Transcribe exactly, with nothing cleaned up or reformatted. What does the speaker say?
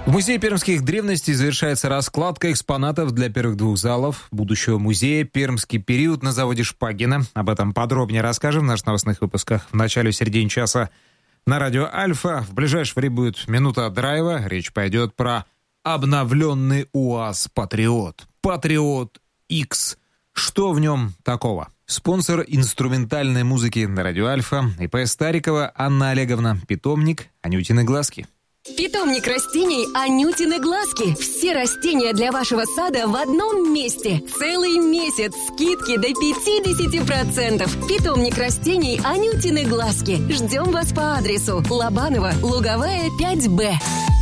В Музее пермских древностей завершается раскладка экспонатов для первых двух залов будущего музея «Пермский период» на заводе Шпагина. Об этом подробнее расскажем в наших новостных выпусках в начале и середине часа на радио «Альфа». В ближайшее время будет минута драйва. Речь пойдет про обновленный УАЗ «Патриот». «Патриот X». Что в нем такого? Спонсор инструментальной музыки на радио «Альфа». ИП Старикова Анна Олеговна. Питомник «Анютины глазки». Питомник растений «Анютины глазки». Все растения для вашего сада в одном месте. Целый месяц скидки до пятьдесят процентов. Питомник растений «Анютины глазки». Ждем вас по адресу Лобанова, Луговая, пять Б.